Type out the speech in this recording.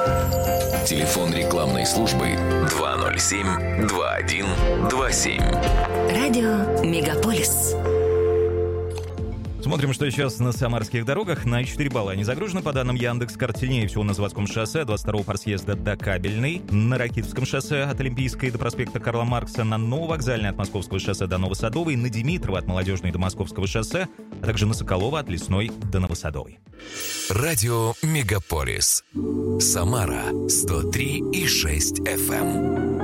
Телефон рекламной службы 207-2127. Радио Мегаполис. Смотрим, что сейчас на самарских дорогах. На 4 балла они загружены. По данным Яндекс.Карт, сильнее всего на Заводском шоссе, 22-го парсъезда до Кабельной, на Ракитовском шоссе от Олимпийской до проспекта Карла Маркса, на Нововокзальной от Московского шоссе до Новосадовой, на Димитрова от Молодежной до Московского шоссе, а также на Соколова от Лесной до Новосадовой. Радио Мегаполис. Самара 103,6 FM.